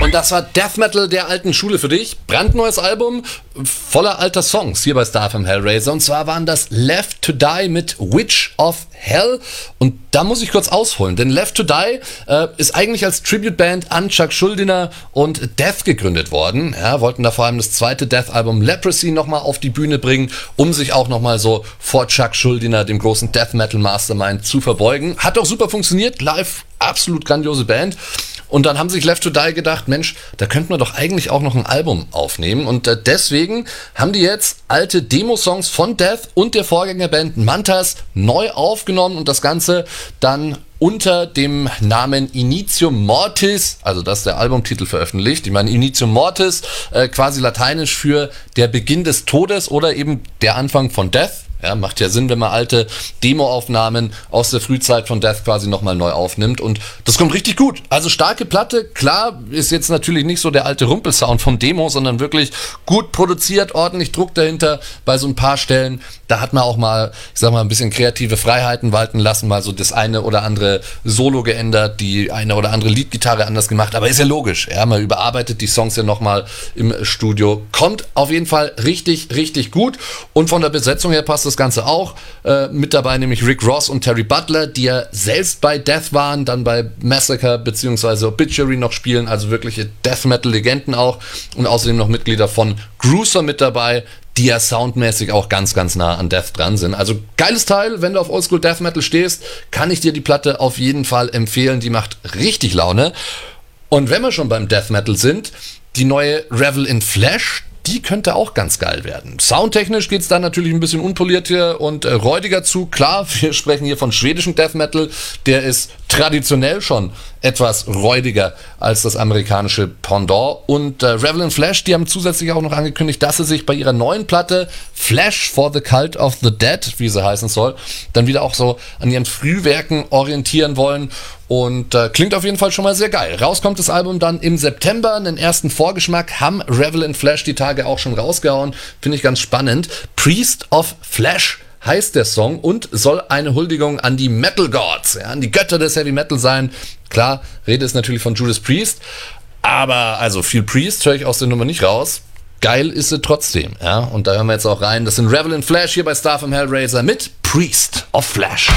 Und das war Death Metal der alten Schule für dich. Brandneues Album, voller alter Songs hier bei Starfm Hellraiser. Und zwar waren das Left to Die mit Witch of Hell. Und da muss ich kurz ausholen, denn Left to Die ist eigentlich als Tribute-Band an Chuck Schuldiner und Death gegründet worden. Ja, wollten da vor allem das zweite Death-Album Leprosy nochmal auf die Bühne bringen, um sich auch nochmal so vor Chuck Schuldiner, dem großen Death Metal Mastermind, zu verbeugen. Hat auch super funktioniert, live absolut grandiose Band. Und dann haben sich Left to Die gedacht, Mensch, da könnten wir doch eigentlich auch noch ein Album aufnehmen. Und deswegen haben die jetzt alte Demo-Songs von Death und der Vorgängerband Mantas neu aufgenommen und das Ganze dann unter dem Namen Initium Mortis, also das ist der Albumtitel, veröffentlicht. Ich meine, Initium Mortis, quasi lateinisch für der Beginn des Todes oder eben der Anfang von Death. Ja, macht ja Sinn, wenn man alte Demo-Aufnahmen aus der Frühzeit von Death quasi nochmal neu aufnimmt. Und das kommt richtig gut. Also starke Platte. Klar, ist jetzt natürlich nicht so der alte Rumpelsound vom Demo, sondern wirklich gut produziert, ordentlich Druck dahinter bei so ein paar Stellen. Da hat man auch mal, ich sag mal, ein bisschen kreative Freiheiten walten lassen, mal so das eine oder andere Solo geändert, die eine oder andere Leadgitarre anders gemacht. Aber ist ja logisch. Ja, man überarbeitet die Songs ja nochmal im Studio. Kommt auf jeden Fall richtig, richtig gut. Und von der Besetzung her passt das Ganze auch. Mit dabei nämlich Rick Ross und Terry Butler, die ja selbst bei Death waren, dann bei Massacre bzw. Obituary noch spielen, also wirkliche Death-Metal-Legenden auch. Und außerdem noch Mitglieder von Gruesome mit dabei, die ja soundmäßig auch ganz, ganz nah an Death dran sind. Also geiles Teil, wenn du auf Oldschool Death Metal stehst, kann ich dir die Platte auf jeden Fall empfehlen. Die macht richtig Laune. Und wenn wir schon beim Death Metal sind, die neue Revel in Flesh, die könnte auch ganz geil werden. Soundtechnisch geht's da natürlich ein bisschen unpolierter und räudiger zu. Klar, wir sprechen hier von schwedischem Death Metal. Der ist traditionell schon etwas räudiger als das amerikanische Pendant. Und Revel in Flesh, die haben zusätzlich auch noch angekündigt, dass sie sich bei ihrer neuen Platte Flesh for the Cult of the Dead, wie sie heißen soll, dann wieder auch so an ihren Frühwerken orientieren wollen. Und klingt auf jeden Fall schon mal sehr geil. Rauskommt das Album dann im September. Einen ersten Vorgeschmack haben Revel in Flesh die Tage auch schon rausgehauen. Finde ich ganz spannend. Priest of Flesh heißt der Song und soll eine Huldigung an die Metal Gods, ja, an die Götter des Heavy Metal sein. Klar, Rede ist natürlich von Judas Priest, aber also viel Priest höre ich aus der Nummer nicht raus. Geil ist sie trotzdem, ja. Und da hören wir jetzt auch rein. Das sind Revel in Flesh hier bei Starfm Hellraiser mit Priest of Flesh.